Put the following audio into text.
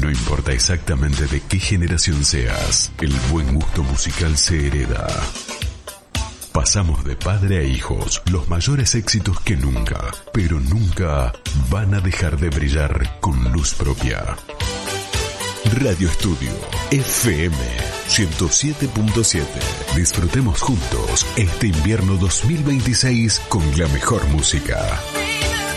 No importa exactamente de qué generación seas, el buen gusto musical se hereda. Pasamos de padre a hijos los mayores éxitos que nunca, pero nunca van a dejar de brillar con luz propia. Radio Estudio FM 107.7. Disfrutemos juntos este invierno 2026 con la mejor música.